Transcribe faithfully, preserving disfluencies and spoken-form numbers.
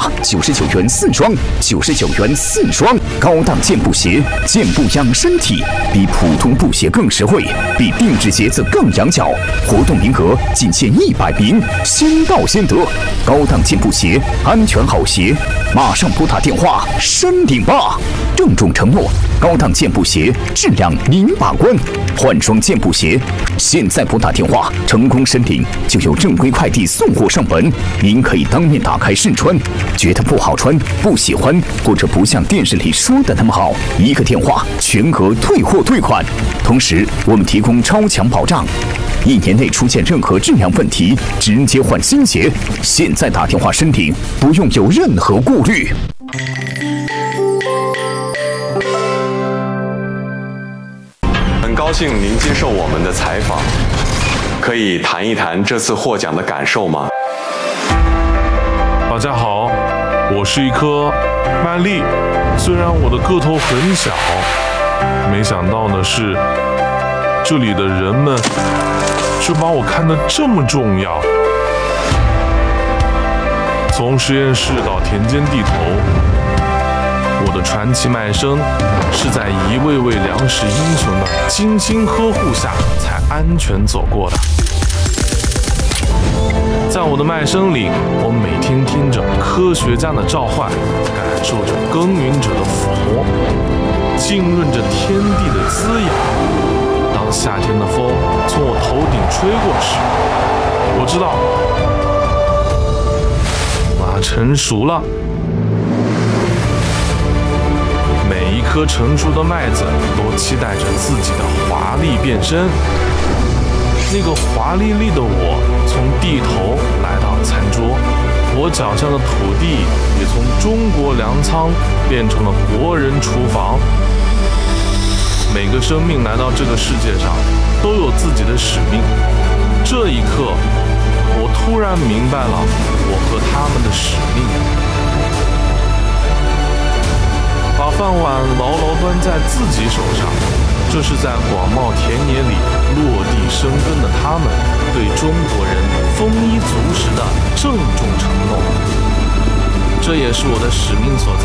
吧，九十九元四双，九十九元四双，高档健步鞋，健步养身体，比普通布鞋更实惠，比定制鞋子更养脚。活动名额仅限一百名，先到先得。高档健步鞋，安全好鞋，马上拨打电话申领吧！郑重承诺，高档健步鞋质量您把关，换双健步鞋，现在拨打电话成功申领，就有正规快递送货上门。您可以当面打开试穿，觉得不好穿、不喜欢，或者不像电视里说的那么好，一个电话全额退货退款。同时，我们提供超强保障，一年内出现任何质量问题，直接换新鞋。现在打电话申领，不用有任何顾虑。 很高兴您接受我们的采访，可以谈一谈这次获奖的感受吗？ 大家好，我是一颗麦粒，虽然我的个头很小，没想到的是，这里的人们却把我看得这么重要。从实验室到田间地头，我的传奇麦生是在一位位粮食英雄的精心呵护下才安全走过的。在我的麦生里，我每天听着科学家的召唤，感受着耕耘者的抚摸，浸润着天地的滋养。当夏天的风从我头顶吹过时，我知道马成熟了。每一颗成熟的麦子都期待着自己的华丽变身。那个华丽丽的我从地头来到餐桌，我脚下的土地也从中国粮仓变成了国人厨房。每个生命来到这个世界上都有自己的使命。这一刻，我突然明白了我和他们的使命。把饭碗牢牢端在自己手上，这是在广袤田野里落地生根的他们对中国人丰衣足食的郑重承诺。这也是我的使命所在。